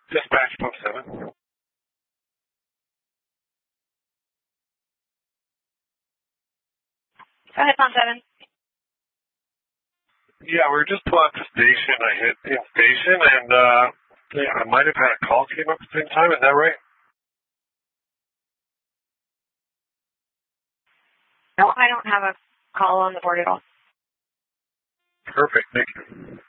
Dispatch Pump 7. Go ahead, Pump 7. Yeah, we were just pulling up the station. I hit in station, and I might have had a call came up at the same time. Is that right? No, I don't have a call on the board at all. Perfect. Thank you.